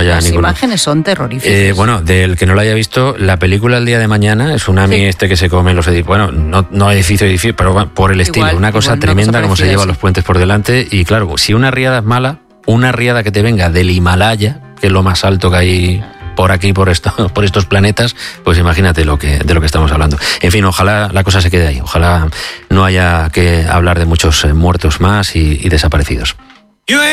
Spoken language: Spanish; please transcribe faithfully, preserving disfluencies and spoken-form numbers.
haya Las ningún... Las imágenes son terroríficas. Eh, bueno, del que no lo haya visto, la película El día de mañana, es tsunami sí. este que se come los edificios, bueno, no, no edificio, edificio, pero por el igual, estilo, una cosa igual, tremenda, una cosa como se lleva sí. los puentes por delante, y claro, si una riada es mala, una riada que te venga del Himalaya, que es lo más alto que hay por aquí, por esto, por estos planetas, pues imagínate lo que, de lo que estamos hablando. En fin, ojalá la cosa se quede ahí, ojalá no haya que hablar de muchos muertos más y, y desaparecidos.